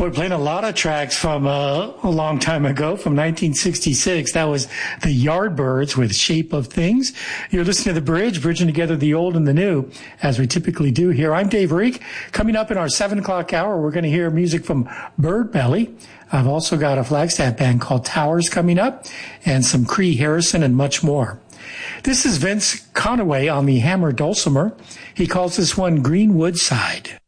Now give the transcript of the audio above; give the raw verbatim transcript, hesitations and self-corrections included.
We're playing a lot of tracks from uh, a long time ago, from nineteen sixty-six. That was the Yardbirds with Shape of Things. You're listening to The Bridge, bridging together the old and the new, as we typically do here. I'm Dave Reek. Coming up in our seven o'clock hour, we're going to hear music from Bird Belly. I've also got a Flagstaff band called Towers coming up, and some Cree Harrison and much more. This is Vince Conaway on the Hammer Dulcimer. He calls this one Greenwood Side.